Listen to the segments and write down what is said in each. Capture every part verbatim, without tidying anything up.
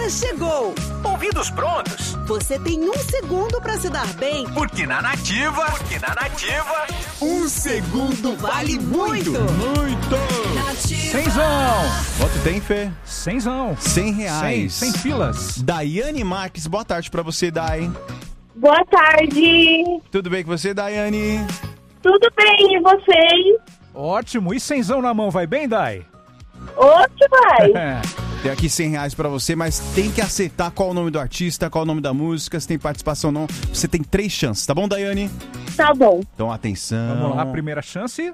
hora chegou. Ouvidos prontos? Você tem um segundo pra se dar bem. Porque na Nativa, porque na Nativa, um segundo vale muito. Muito! Cenzão! Quanto tem, Fê? Cenzão. Cem reais. Cem, cem pilas. Daiane Marques, boa tarde pra você, Dai. Boa tarde. Tudo bem com você, Daiane? Tudo bem, e vocês? Ótimo. E cenzão na mão, vai bem, Dai? Ótimo, vai. Tem aqui cem reais pra você, mas tem que acertar qual o nome do artista, qual o nome da música, se tem participação ou não. Você tem três chances, tá bom, Daiane? Tá bom. Então, atenção. Vamos lá, primeira chance.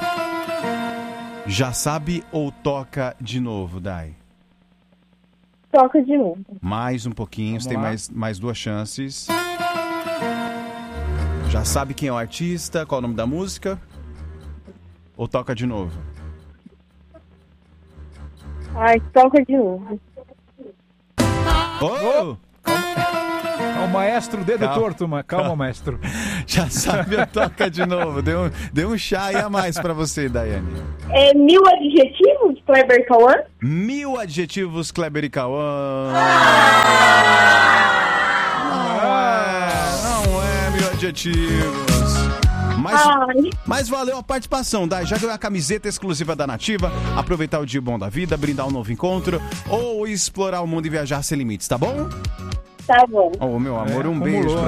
Já sabe ou toca de novo, Dai? Toca de novo. Mais um pouquinho, Vamos você tem lá. mais, mais duas chances. Já sabe quem é o artista, qual o nome da música? Ou toca de novo? Ai, toca de novo. Oh! É o maestro dedo Calma. torto, ma- calma, maestro. Já sabe ou toca de novo? Deu um, deu um chá aí a mais pra você, Daiane. É mil adjetivos, Kleber Cauã? Mil adjetivos, Kleber e Cauã. Não é, não é mil adjetivos. Mas, Ai. mas valeu a participação, Dai. Já ganhou a camiseta exclusiva da Nativa, aproveitar o dia bom da vida, brindar um novo encontro ou explorar o mundo e viajar sem limites, tá bom? Tá bom. Ô, meu amor, É, um acumulou, beijo pra